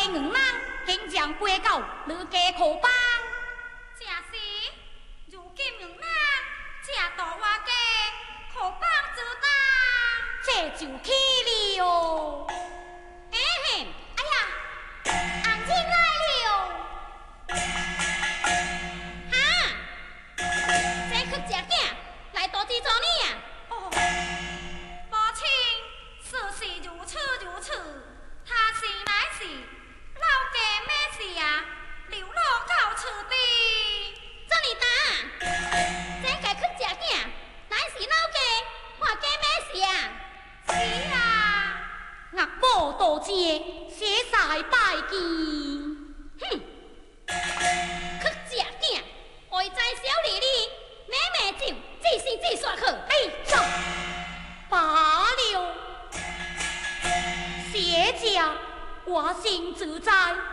的两人竟将背到你家口帮。 正是，如今两人正到我家口帮之当， 这就去了。哎嘿，哎呀，红姐来了。哈，这去食囝来多知做你啊？ 哦，母亲，事是如此如此，他是乃是老家咩事啊？流落到此地， 做你打，这个去食囝乃是老家看家咩事啊？ 是啊， 岳母多谢，写在拜见。哼，去食囝，外在小丽丽，买酒，自是自耍去。哎，走，罢了。谢家，我心自在。